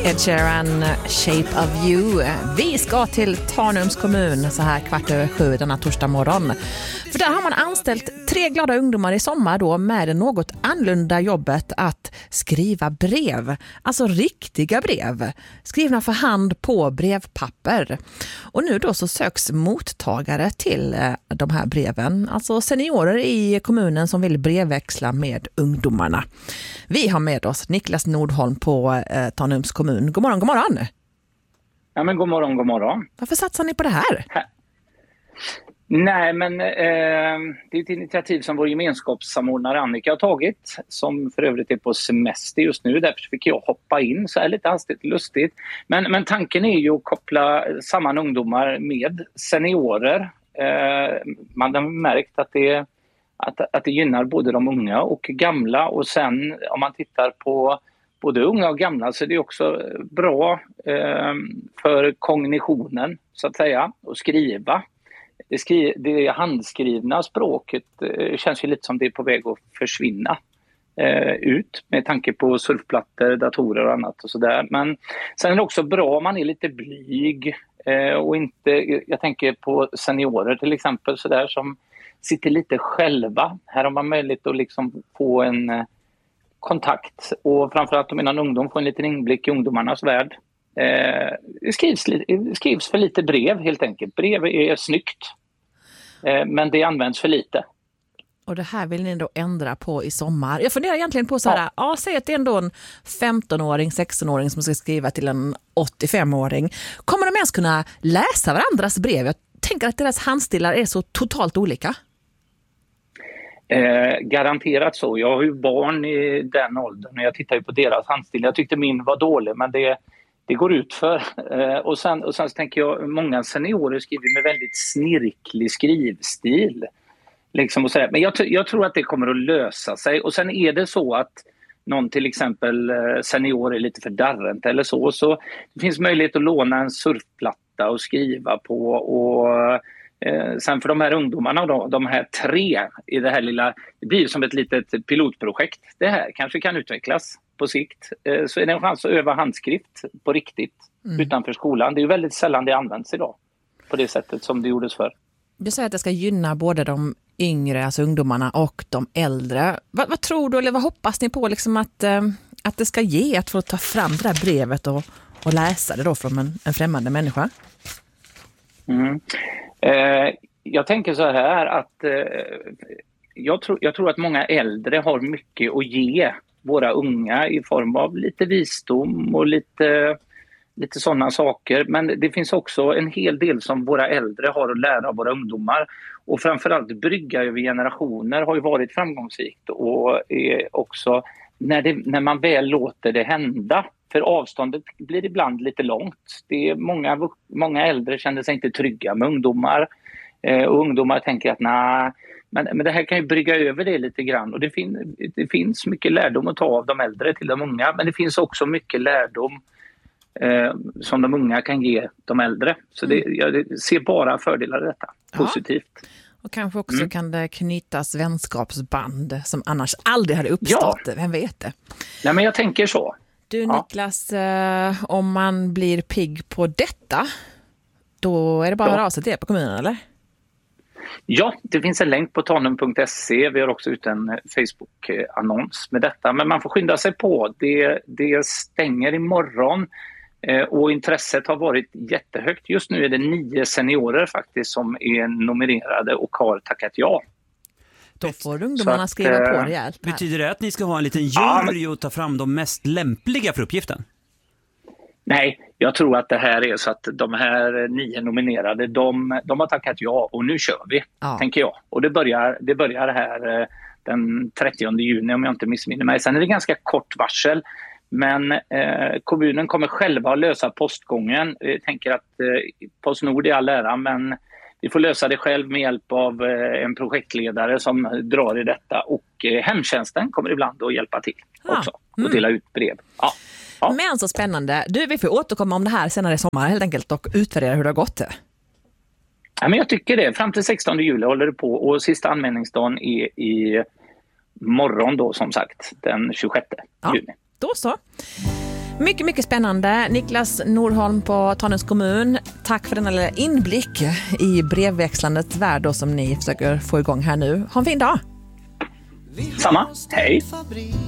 Ed Sheeran, Shape of You. Vi ska till Tanums kommun så här 7:15 denna torsdag morgon. För där har man anställt 3 glada ungdomar i sommar då med det något annorlunda jobbet att skriva brev. Alltså riktiga brev. Skrivna för hand på brevpapper. Och nu då så söks mottagare till de här breven. Alltså seniorer i kommunen som vill brevväxla med ungdomarna. Vi har med oss Niklas Nordholm på Tanums kommun. God morgon, god morgon. Ja, men god morgon, god morgon. Varför satsar ni på det här? Nej, men det är ett initiativ som vår gemenskapssamordnare Annika har tagit, som för övrigt är på semester just nu. Därför fick jag hoppa in, så är lite hastigt lustigt. Men tanken är ju att koppla samman ungdomar med seniorer. Man har märkt att det gynnar både de unga och gamla. Och sen om man tittar på både unga och gamla så är det också bra för kognitionen så att säga, att skriva. Det handskrivna språket känns ju lite som det är på väg att försvinna ut med tanke på surfplattor, datorer och annat och sådär. Men sen är det också bra om man är lite blyg och inte, jag tänker på seniorer till exempel så där som sitter lite själva. Här har man möjlighet att liksom få en kontakt och framförallt om en ungdom får en liten inblick i ungdomarnas värld. Det skrivs för lite brev helt enkelt. Brev är snyggt men det används för lite. Och det här vill ni då ändra på i sommar. Jag funderar egentligen på så här, säg att det är ändå en 15-åring, 16-åring som ska skriva till en 85-åring. Kommer de ens kunna läsa varandras brev? Jag tänker att deras handstilar är så totalt olika. Garanterat så. Jag har ju barn i den åldern och jag tittar ju på deras handstil. Jag tyckte min var dålig men det går ut för. Och sen så tänker jag, många seniorer skriver med väldigt snirklig skrivstil. Liksom och så. Men jag tror att det kommer att lösa sig. Och sen är det så att någon till exempel senior är lite för darrent eller så det finns möjlighet att låna en surfplatta och skriva på. Och sen för de här ungdomarna då, de här 3 i det här lilla, det blir som ett litet pilotprojekt. Det här kanske kan utvecklas på sikt. Så är det en chans att öva handskrift på riktigt utanför skolan. Det är ju väldigt sällan det används idag på det sättet som det gjordes förr. Du säger att det ska gynna både de yngre, alltså ungdomarna, och de äldre. Vad tror du eller vad hoppas ni på liksom att det ska ge att få ta fram det där brevet och läsa det då från en främmande människa? Jag tänker så här att jag tror att många äldre har mycket att ge våra unga i form av lite visdom och lite sådana saker. Men det finns också en hel del som våra äldre har att lära av våra ungdomar. Och framförallt brygga över generationer har ju varit framgångsrikt. Och också när man väl låter det hända. För avståndet blir ibland lite långt. Det är många äldre känner sig inte trygga med ungdomar. Och ungdomar tänker att nej, men det här kan ju brygga över det lite grann. Och det finns mycket lärdom att ta av de äldre till de unga. Men det finns också mycket lärdom som de unga kan ge de äldre. Så jag ser bara fördelar i detta. Positivt. Ja. Och kanske också kan det knytas vänskapsband som annars aldrig hade uppstått. Ja. Vem vet det? Nej, men jag tänker så. Du Niklas, om man blir pigg på detta, då är det bara att höra av sig till er på kommunen, eller? Ja, det finns en länk på tanum.se. Vi har också ut en Facebook-annons med detta. Men man får skynda sig på. Det stänger imorgon och intresset har varit jättehögt. Just nu är det 9 seniorer faktiskt som är nominerade och har tackat ja. Då får ungdomarna skriva på rejält. Betyder det att ni ska ha en liten jury och ta fram de mest lämpliga för uppgiften? Nej, jag tror att det här är så att de här 9 nominerade, de har tackat ja och nu kör vi, tänker jag. Och det börjar här den 30 juni om jag inte missminner mig. Sen är det ganska kort varsel, men kommunen kommer själva att lösa postgången. Jag tänker att Postnord är all ära, men vi får lösa det själv med hjälp av en projektledare som drar i detta. Och hemtjänsten kommer ibland att hjälpa till också och dela ut brev. Ja. Men så spännande. Vi får återkomma om det här senare i sommar helt enkelt och utvärdera hur det har gått. Ja, men jag tycker det. Fram till 16 juli håller det på och sista anmälningsdagen är i morgon då som sagt, den 26 juni. Då så. Mycket, mycket spännande. Niklas Nordholm på Tanums kommun. Tack för denna lilla inblick i brevväxlandets värld då, som ni försöker få igång här nu. Ha en fin dag! Samma. Hej!